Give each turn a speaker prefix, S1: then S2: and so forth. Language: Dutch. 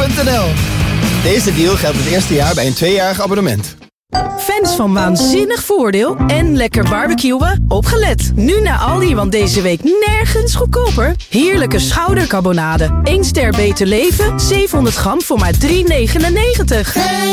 S1: Aldi.nl. Deze deal geldt het eerste jaar bij een 2-jarig abonnement.
S2: Fans van Waanzinnig Voordeel en lekker barbecuen? Opgelet! Nu naar Aldi, want deze week nergens goedkoper. Heerlijke schoudercarbonade. 1 ster beter leven, 700 gram voor maar €3,99.